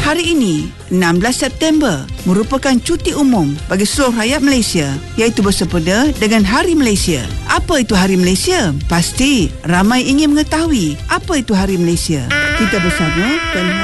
Hari ini, 16 September, merupakan cuti umum bagi seluruh rakyat Malaysia, iaitu bersempena dengan Hari Malaysia. Apa itu Hari Malaysia? Pasti ramai ingin mengetahui apa itu Hari Malaysia. Kita bersama